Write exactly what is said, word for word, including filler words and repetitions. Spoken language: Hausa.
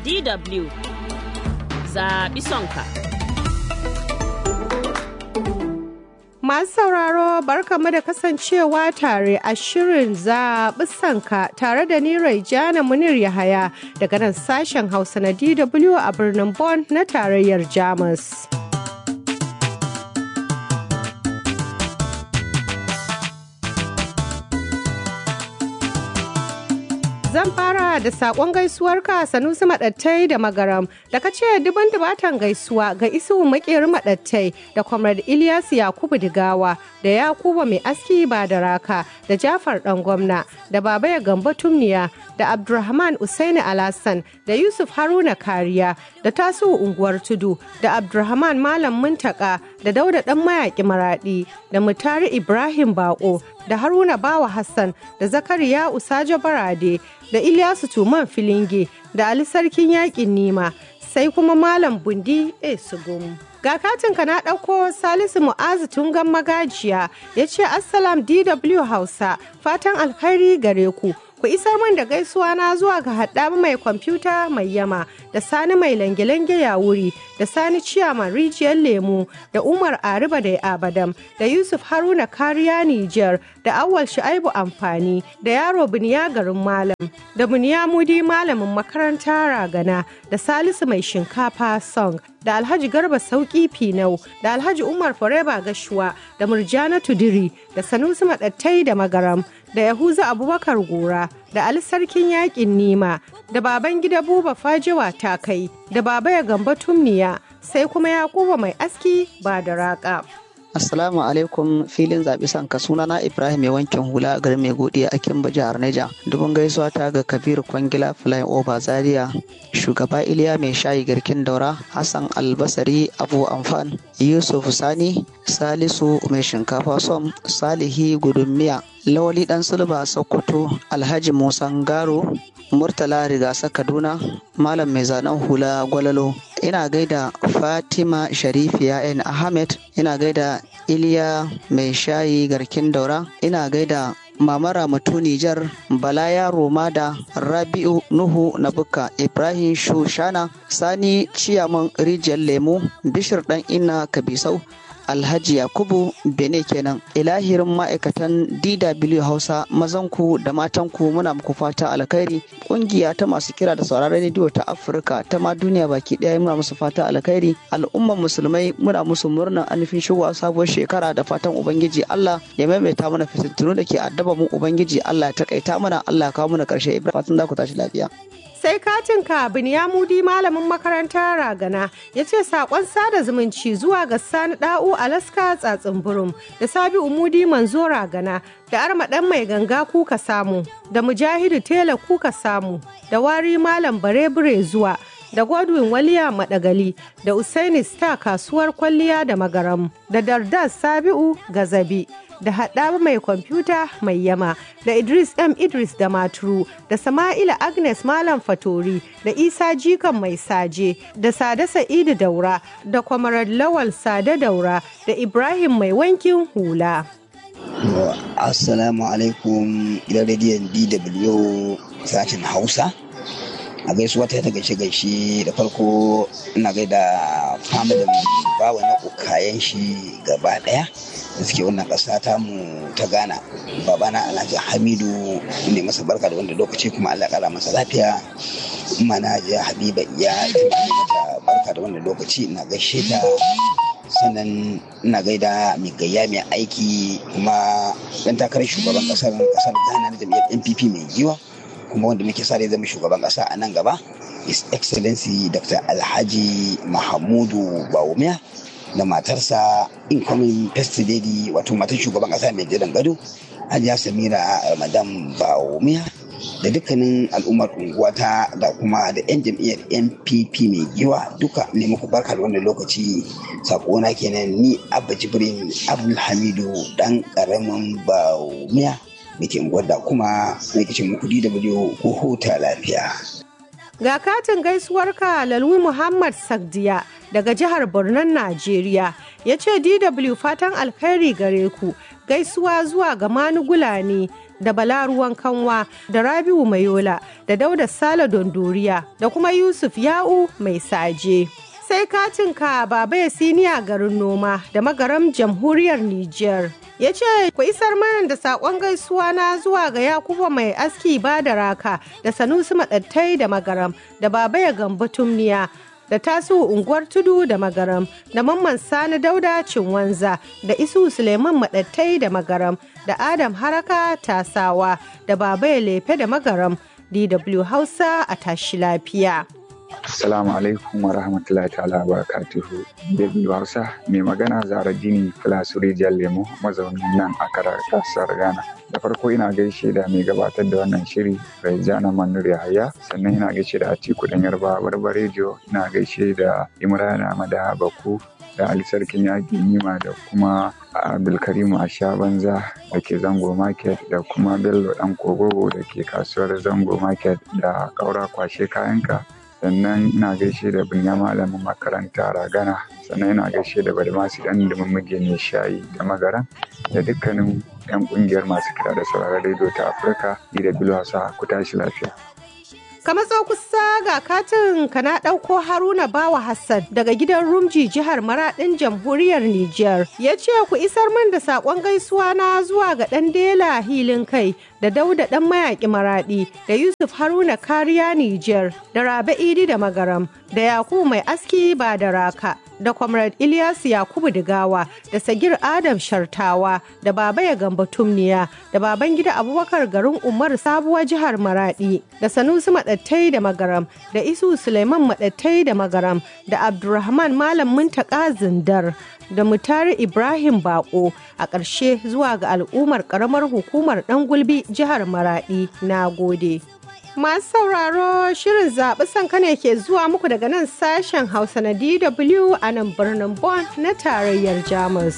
D W zaɓi sonka. Masu sauraro barkamu da kasancewa tare a shirin zaɓi sanka tare da ni Raijana Munir Yahaya daga nan sashen Hausa na D W a birnin Bonn na tarayyar Jamus. Zan fara da saƙon gaisuwarka Sanusi Maɗattai da Magaram da ka ce duban dubatan gaisuwa ga Isuhu Makeri Maɗattai da Comrade Ilyas Yakubu Digawa da Yakuba Mai Aski Badaraka da Jafar Ɗan Gwamna da Babaya Gambo Tumniya da Abdulrahman Usaini Alassan da Yusuf Haruna Kariya da Tasu'u Unguwar Tudu da Abdulrahman Malam Muntaka da Dauda Ɗan Mayaƙi Maraɗi da Mutari Ibrahim Baƙo da Haruna Bawa Hassan da Zakariya Usajo Barade da Ilyasu Tuman Filinge da Ali Sarkin Yaƙin Nima sai kuma Malam Bundi A. Sugum. Ga katinka na ɗauko Salisu Mu'azu Tungan Magajiya ya ce Assalam D W Hausa fatan alkhairi gare ku. Ku isar min da gaisuwa na zuwa ga haɗa mai kwamfuta mai yama da Sani mai lange-lange ya wuri da Sani Ciyaman Rijiyar Lemu da Umar Ariba da Abadam da Yusuf Haruna Kariya Nijar da Awal Shu'aibu Amfani da Yaro Biniya Garin Malam da Buniya Mudi Malamin Makaranta Ragana da Salisu Mai Shinkafa Song da Alhaji Garba Sauki Finau da Alhaji Umar Foreba Gashuwa da Murjana Tudiri da Sanusi Maɗattai da Magaram da Yahuza Abubakar Gora da Ali Sarkin Yaƙin Nima da baban gida Buba Fajewa Takai da Baba ya Gamba Tumniya sai kuma Yakuba Mai Aski Badaraka. Assalamu alaikum filin zaɓi sanka sunana Ibrahim mai wankin hula a garin mai godiya a Kimba jihar Neja. Dubun gaisuwa ta ga Kabiru Kwangila Flying Over Zaria, shugaba Iliya mai shayi garkin daura, Hassan Albasari Abu Amfan, Yusuf Sani, Salisu mai shinkafa som, Salihi Gudummiya, Lawali Dan Sulba Sokoto, Alhaji Musa Ngaro, Murtala Rigasa Kaduna, Malam mai zanen hula Gwalalo. Ina gaida Fatima Sharifiya N. Ahmed, ina gaida Iliya mai shayi garkin daura, ina gaida Mama Ramatu Nijar, Bala Yaro Mada, Rabi'u Nuhu Nabuka, Ibrahim Shushana, Sani Ciyaman Rijiyar Lemu, Bishir Dan Inna Kabisau, Alhaji Yakubu Bene kenan. Ilahirin ma'aikatan D W Hausa mazanku da matanku muna muku fata alkhairi. Kungiya ta masu kira da sauraron rediyo ta Afirka ta ma duniya baki daya muna musu fata alkhairi. Al'umman musulmai muna musu murnar anifin shigowa sabuwar shekara da fatan Ubangiji Allah ya maimaita mana fitintunu da ke addaba mu Ubangiji Allah ya takaita mana, Allah ya kawo mana karshe. Ibrahim fatan za ku tashi lafiya. Sai katinka Binyamudi malamin makaranta Ragana ya ce saƙon sada zumunci zuwa ga Sani Da'u Alaska Tsatsin Burum da Sabi'u Mudi Manzo Ragana da Arma ɗan mai ganga kuka samu da Mujahidu Tela kuka samu da Wari Malam Bare-bure zuwa da Godwin Waliya Madagali da Usaini Star kasuwar kwalliya da Magaram da Dardas Sabi'u Gazabi da haɗa mai kwamfuta mai yama da Idris M. Idris da Maturu da Sama'ila Agnes Malam Fatori da Isa Jikan Mai Saje da Sada Sa'idu Daura da Kwamarar Lawal Sada Daura da Ibrahim Mai Wankin Hula. Assalamu alaikum gidan rediyon D W sashen Hausa. A gaisuwa ta ta gaishe gaishe da farko ina gaida familin bawa na ukayen shi gaba daya da suke wannan ƙasa ta mu ta Ghana. Babana Alhaji Hamidu ne masa barka da wanda lokaci kuma Allah ya kara masa lafiya. Mana ya Habiba ya mata barka da wanda lokaci ina gaishe ta. Sannan ina gaida mai gayya mai aiki kuma dan takarar shugaban kasar kasar Ghana na jam'iyyar N P P mai giwa kuma wanda muke sa zama shugaban kasa a nan gaba, His Excellency Doctor Alhaji Mahamudu Bawumia da matarsa incoming first lady wato matar shugaban kasa mai jiran gado Hajiya Samira Ramadan Bawumia da dukkanin al'ummar unguwata da kuma da 'yan jam'iyyar N P P mai giwa duka ne muku barka da wannan lokaci. Sakona kenan ni Abba Jibrin Abdulhamidu dan karamin Bawumia muke gwada kuma nake ce muku D W ko huta lafiya. Ga katin gaisuwarka Lalwi Muhammad Sagdiya daga jihar Borno Najeriya ya ce D W fatan alkhairi gare ku, gaisuwa zuwa ga Manu Gulani da Bala Ruwan Kanwa da Rabiu Mayola da Dauda Sale Dondoriya da kuma Yusuf Ya'u Mai Saje. Sai katinka Baba Yasiniya garin noma da Magaram Jamhuriyar Nijar. Ya ce ku isar mana da saƙon gaisuwa na zuwa ga Yakubu Mai Aski Badaraka da Sanusi Maɗattai da Magaram da Baba ya Gambo Tumniya da Tasu Unguwar Tudu da Magaram da Mamman Sani Dauda Cinwanza da Isu Suleiman Maɗattai da Magaram da Adam Haraka Tasawa da Baba ya Lefe da Magaram. D W Hausa a tashi lafiya. Assalamu alaikum wa rahmatullahi ta'ala wa barakatuhu. D W Hausa mai magana Zahraddini Filasu Rijiyar Lemo mazaunin nan a kasar Ghana. Da farko ina gaishe da mai gabatar da wannan shiri Raijana Manur Yahaya, sannan ina gaishe da Atiku Dan Yarba Barbarejo, ina gaishe da Imran Amada Baku da Ali Sarkin Yaƙi Nima da kuma Abdulkarim Asha Banza da ke Zango Market da kuma Bello Dan Kogogo da ke kasuwar Zango Market da Kaura Kwashe Kayanka. Sannan ina gaishe da Binya malamin makaranta Ragana, sannan ina gaishe da Badmasi Dan Dumummuge ne shayi da Magaran da dukkanin 'yan kungiyar masu kira da sauraron rediyo ta Afirka. Ni da Bilo Hausa ku tashi lafiya. Ka matso kusa ga katin ka na ɗauko Haruna Bawa Hassan daga gidan Rumji jihar Maraɗin Jamhuriyar Nijar. Ya ce ku isar min da saƙon gaisuwa na zuwa ga ɗan Dela Hilin Kai da Dauda ɗan Mayaƙi Maraɗi da Yusuf Haruna Kariya Nijar da Rabe Idi da Magaram da Yakubu Mai Aski Badaraka da Comrade Ilyas Yakubu Digawa da Sagir Adam Shartawa da Baba ya Gambo Tumniya da Babangida Abubakar garin Umar Sabuwa jihar Maradi da Sanusi Maɗattai da Magaram da Isu Suleiman Maɗattai da Magaram da Abdurrahman Malam Muntaka Zindar da Mutari Ibrahim Bako. A ƙarshe zuwa ga al'ummar ƙaramar hukumar Ɗan Gulbi jihar Maradi. Na gode. Masu sauraro shirin zaɓi sanka ne ke zuwa muku daga nan sashen Hausa na D W a nan birnin Bonn na tarayyar Jamus.